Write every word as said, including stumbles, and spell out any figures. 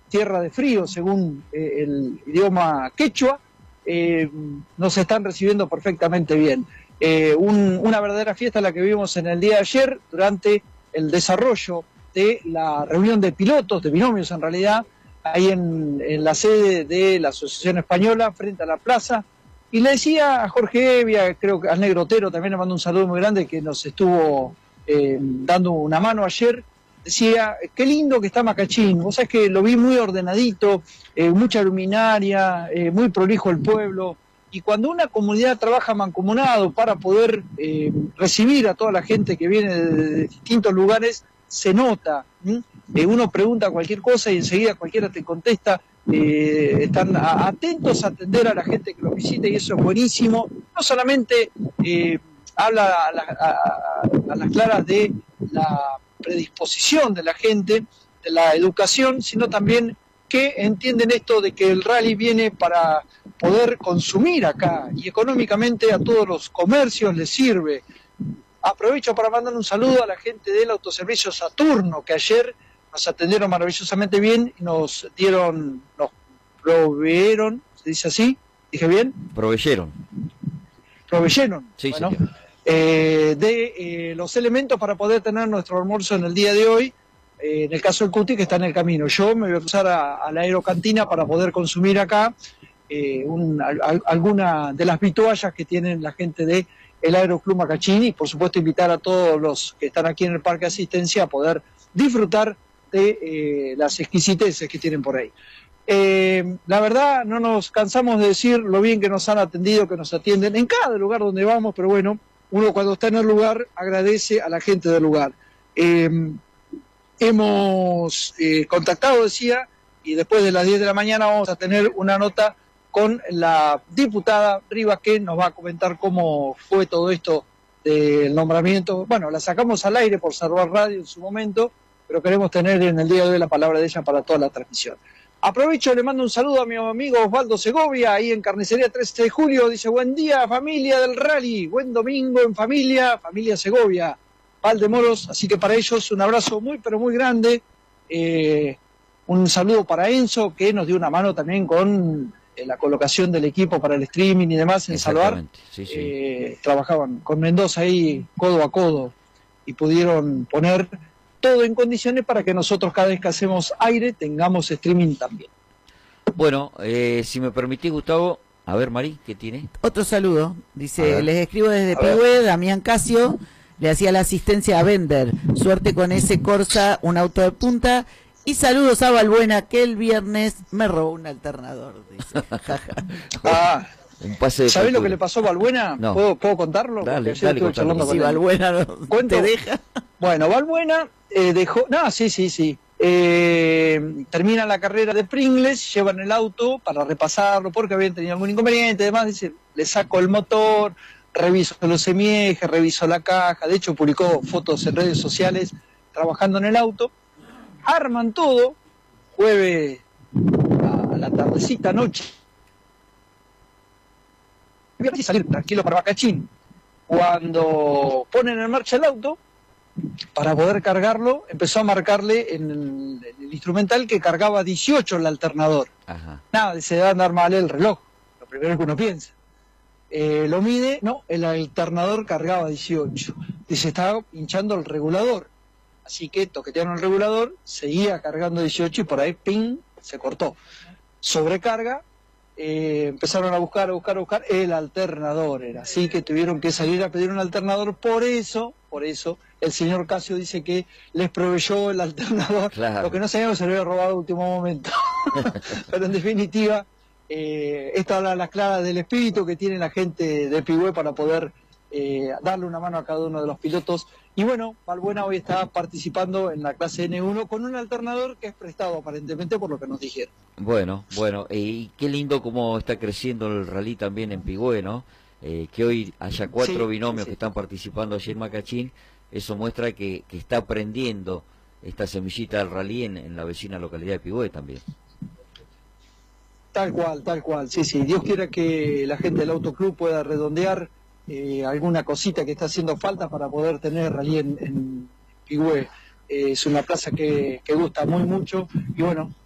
tierra de frío, según eh, el idioma quechua, eh, nos están recibiendo perfectamente bien. Eh, un, una verdadera fiesta la que vivimos en el día de ayer, durante el desarrollo de la reunión de pilotos, de binomios en realidad, ahí en, en la sede de la Asociación Española, frente a la plaza. Y le decía a Jorge Evia, creo que al Negro Otero, también le mando un saludo muy grande, que nos estuvo eh, dando una mano ayer. Decía, qué lindo que está Macachín. Vos sabés que lo vi muy ordenadito, eh, mucha luminaria, eh, muy prolijo el pueblo. Y cuando una comunidad trabaja mancomunado para poder eh, recibir a toda la gente que viene de distintos lugares, se nota. Eh, uno pregunta cualquier cosa y enseguida cualquiera te contesta. Eh, están a, atentos a atender a la gente que los visita y eso es buenísimo. No solamente eh, habla a, la, a, a las claras de la predisposición de la gente, de la educación, sino también que entienden esto de que el rally viene para poder consumir acá y económicamente a todos los comercios les sirve. Aprovecho para mandar un saludo a la gente del autoservicio Saturno, que ayer nos atendieron maravillosamente bien y nos dieron, nos proveyeron, ¿se dice así? ¿Dije bien? Proveyeron. Proveyeron, sí, bueno, eh, de eh, los elementos para poder tener nuestro almuerzo en el día de hoy. Eh, en el caso del Cuti, que está en el camino. Yo me voy a cruzar a, a la aerocantina para poder consumir acá eh, un, a, a, alguna de las vituallas que tienen la gente de el Aeroclub Macachín y por supuesto invitar a todos los que están aquí en el Parque de Asistencia a poder disfrutar de eh, las exquisiteces que tienen por ahí. Eh, la verdad no nos cansamos de decir lo bien que nos han atendido, que nos atienden en cada lugar donde vamos, pero bueno, uno cuando está en el lugar agradece a la gente del lugar. Eh, hemos eh, contactado, decía, y después de las diez de la mañana vamos a tener una nota con la diputada Rivas, que nos va a comentar cómo fue todo esto del nombramiento. Bueno, la sacamos al aire por Salvar Radio en su momento, pero queremos tener en el día de hoy la palabra de ella para toda la transmisión. Aprovecho, le mando un saludo a mi amigo Osvaldo Segovia, ahí en Carnicería trece de julio, dice, buen día familia del rally, buen domingo en familia, familia Segovia, Valdemoros, así que para ellos un abrazo muy pero muy grande, eh, un saludo para Enzo, que nos dio una mano también con la colocación del equipo para el streaming y demás en Salvar. Sí, sí. Eh, trabajaban con Mendoza ahí codo a codo y pudieron poner todo en condiciones para que nosotros cada vez que hacemos aire tengamos streaming también. Bueno, eh, si me permitís, Gustavo, a ver, Mari, ¿qué tiene? Otro saludo, dice, les escribo desde Pigüé, Damián Casio, le hacía la asistencia a Bender, suerte con ese Corsa, un auto de punta. Y saludos a Balbuena, que el viernes me robó un alternador, dice. Ah, un pase de ¿sabés lo que le pasó a Balbuena? No. ¿Puedo, ¿Puedo contarlo? Dale, Porque ayer dale, estuve charlando si con él. Balbuena no ¿Cuento? te deja. Bueno, Balbuena eh, dejó... No, sí, sí, sí. Eh, termina la carrera de Pringles, llevan el auto para repasarlo porque habían tenido algún inconveniente. Además, dice, le saco el motor, reviso los semiejes, reviso la caja. De hecho, publicó fotos en redes sociales trabajando en el auto. Arman todo, jueves a la tardecita, noche, y salir tranquilo para Macachín. Cuando ponen en marcha el auto, para poder cargarlo, empezó a marcarle en el, en el instrumental que cargaba dieciocho el alternador. Ajá. Nada, se da a andar mal el reloj, lo primero que uno piensa. Eh, lo mide, no, el alternador cargaba dieciocho. Dice, estaba hinchando el regulador. Así que toquetearon el regulador, seguía cargando dieciocho y por ahí, ping, se cortó. Sobrecarga, eh, empezaron a buscar, a buscar, a buscar, el alternador era. Así que tuvieron que salir a pedir un alternador. Por eso, por eso, el señor Casio dice que les proveyó el alternador. Claro. Lo que no sabíamos se lo había robado a último momento. Pero en definitiva, eh, esta habla las claras del espíritu que tiene la gente de Pigüé para poder eh, darle una mano a cada uno de los pilotos. Y bueno, Balbuena hoy está participando en la clase N uno con un alternador que es prestado aparentemente por lo que nos dijeron. Bueno, bueno, y qué lindo cómo está creciendo el rally también en Pigüé, ¿no? Eh, que hoy haya cuatro Sí, binomios sí. que están participando allí en Macachín, eso muestra que, que está aprendiendo esta semillita del rally en, en la vecina localidad de Pigüé también. Tal cual, tal cual, sí, sí. Dios quiera que la gente del autoclub pueda redondear eh, alguna cosita que está haciendo falta para poder tener rally en, en Pigüé. Eh, es una plaza que, que gusta muy mucho y bueno,